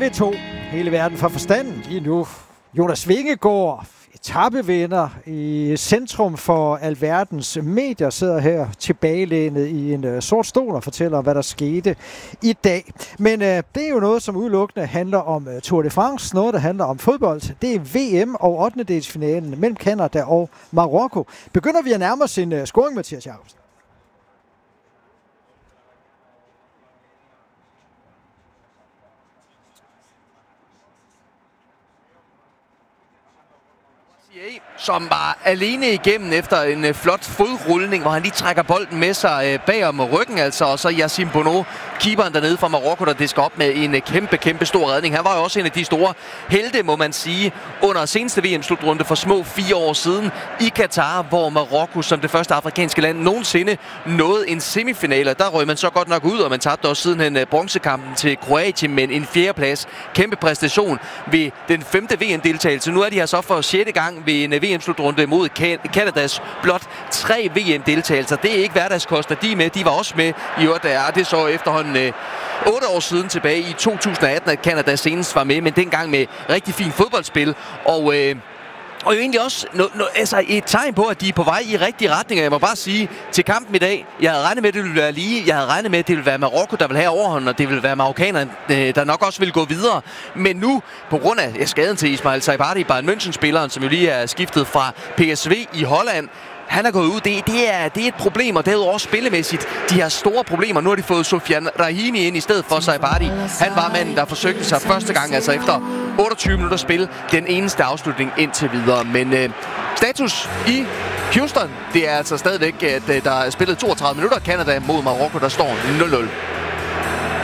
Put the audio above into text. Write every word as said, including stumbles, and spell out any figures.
T V to. Hele verden for forstanden. Lige nu Jonas Vingegaard, etapevinder i centrum for alverdens medier, sidder her tilbagelænet i en uh, sort stol og fortæller, hvad der skete i dag. Men uh, det er jo noget, som udelukkende handler om uh, Tour de France, noget, der handler om fodbold. Det er V M og ottendedelsfinalen mellem Canada og Marokko. Begynder vi at nærme os en uh, scoring, Mathias Jacobsen? Som var alene igennem efter en øh, flot fodrulning, hvor han lige trækker bolden med sig øh, bag om ryggen, altså, og så Yassine Bounou, keeperen dernede fra Marokko, der disker op med en øh, kæmpe, kæmpe stor redning. Han var jo også en af de store helte, må man sige, under seneste V M-slutrunde for små fire år siden i Katar, hvor Marokko som det første afrikanske land nogensinde nåede en semifinale. Der røg man så godt nok ud, og man tabte også sidenhen øh, bronzekampen til Kroatien, men en fjerdeplads. Kæmpe præstation ved den femte V M-deltagelse. Nu er de her så for sjette gang ved en V M-slutrunde mod Kanadas blot tre V M-deltagelser. Det er ikke hverdagskost, at de er med. De var også med i år, der det så efterhånden øh, otte år siden tilbage i to tusind atten, at Canada senest var med, men dengang med rigtig fint fodboldspil. Og øh, Og jo egentlig også no, no, altså et tegn på, at de er på vej i rigtige retninger. Jeg må bare sige, til kampen i dag, jeg havde regnet med, at det ville være lige. Jeg havde regnet med, at det ville være Marokko, der ville have overhånden, og det ville være marokkanerne, der nok også ville gå videre. Men nu, på grund af skaden til Ismail Saibari, Bayern München-spilleren, som jo lige er skiftet fra P S V i Holland, han er gået ud. Det, det, er, det er et problem, og derudover også spillemæssigt. De har store problemer. Nu har de fået Sofiane Rahimi ind i stedet for Saibari. Han var manden, der forsøgte sig første gang, altså efter otteogtyve minutter spil. Den eneste afslutning indtil videre. Men øh, status i Houston, det er altså stadigvæk, at øh, der er spillet toogtredive minutter. Canada mod Marokko, der står nul nul.